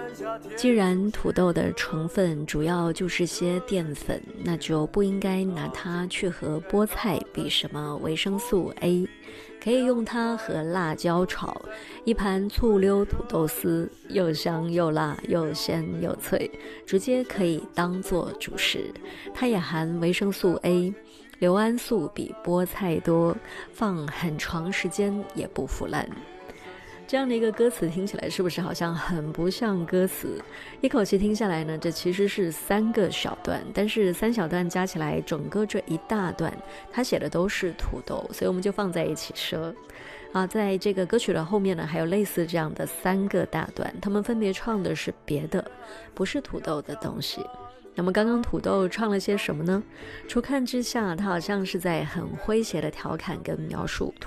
既然土豆的成分主要就是些淀粉，那就不应该拿它去和菠菜比什么维生素 A， 可以用它和辣椒炒，一盘醋溜土豆丝，又香又辣又鲜又脆，直接可以当做主食。它也含维生素 A， 硫胺素比菠菜多，放很长时间也不腐烂。这样的一个歌词听起来是不是好像很不像歌词？一口气听下来呢，这其实是3个小段，但是3小段加起来，整个这一大段它写的都是土豆，所以我们就放在一起说在这个歌曲的后面呢，还有类似这样的3个大段，他们分别唱的是别的，不是土豆的东西。那么刚刚土豆唱了些什么呢？初看之下，他好像是在很诙谐的调侃跟描述